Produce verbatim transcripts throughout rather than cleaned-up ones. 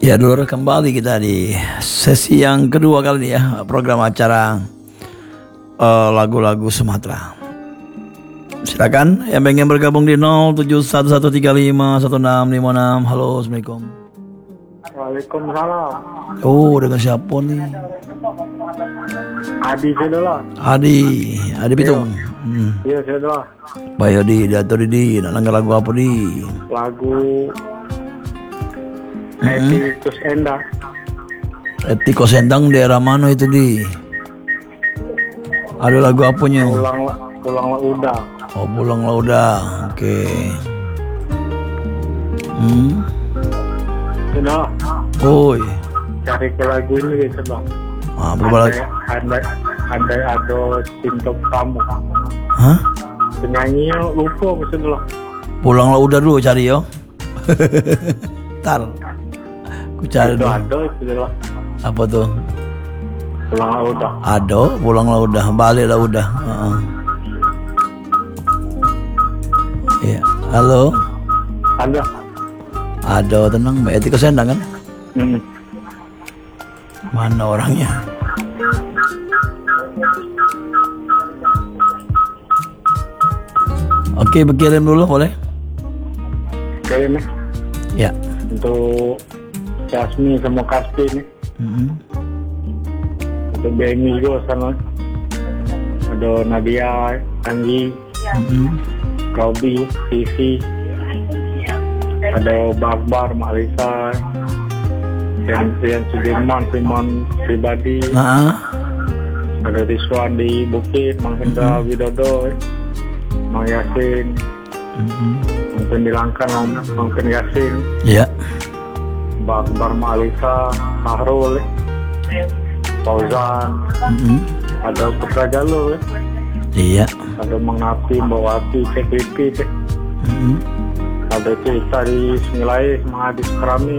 Ya, dulu kembali kita di sesi yang kedua kali ini ya, program acara eh, lagu-lagu Sumatera. Silakan yang pengen bergabung di nol tujuh satu satu tiga lima satu enam lima enam. Halo, Assalamualaikum. Waalaikumsalam. Oh, dengan siapa nih? Adi sudah. Adi, Adi Pitung. Hmm. Iya sudah. Baik Adi, diatur di, nak langgar lagu apa di? Lagu Hmm. Etikus Endah. Etiko Sendang daerah mana itu di? Ada lagu apanya? Pulang pulanglah udah. Oh, pulanglah udah. Oke. Hmm. Sudah. Oi. Cari ke lagu ini gitu bang. Ah, berapa lagi? Andai andai ada cinta kamu. Hah? Penyanyinya lupa maksudnya. Pulanglah udah dulu cari yo. Tar. Ku cari Itu dulu. ada sudah. Apa tuh? Pulanglah udah. Ado, pulanglah udah, baliklah udah. Heeh. Iya. Halo. Ada. Ado, tenang, Mbak Eti Kesendang kan? Hmm. Mana orangnya? Oke, berkirim dulu boleh? Kayaknya Ya. untuk Jasmine sama Kaspi nih. Mm-hmm. Untuk Benny juga sana. Ada Nadia, Anggi, Mm-hmm. Robi, Vivi, ada Barbar, Marisa, dan Rian Sudirman, Firman pribadi, Nah, ada Rizwan di Bukit, Mang Hendra Widodo, Mang Yasin, mm-hmm. mungkin di Langkan, Mang Ken Yasin, Ya. Barbar, Marisa, Sahrul, Fauzan, Mm-hmm. ada Putra Jalur, Iya. ada Mang Nafi, Mbak Wati, Cek Ripi, Mm-hmm. ada cerita di Semilai, Mang Adis Kerami,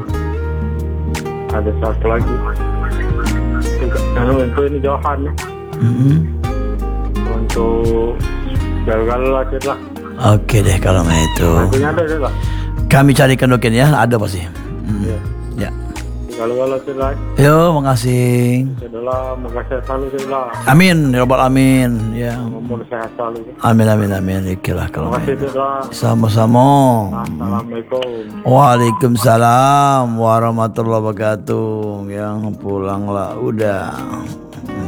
ada satu lagi juga, nah, untuk ini Johan ya. Mm-hmm. Untuk gagal-gagal lah cerita Oke deh kalau itu. lagunya ada cerita Kami carikan doken ya, ada pasti. Mm. ya Ya. gagal-gagal cerita Yo, makasih. adalah makasih selalu cerita Amin, ya Rabbal Amin. Ya. umur sehat selalu. Amin amin amin. Ikilah kalau Makasih itu. cerita. Sama-sama. Assalamualaikum. Waalaikumsalam warahmatullahi wabarakatuh. Yang pulanglah udah.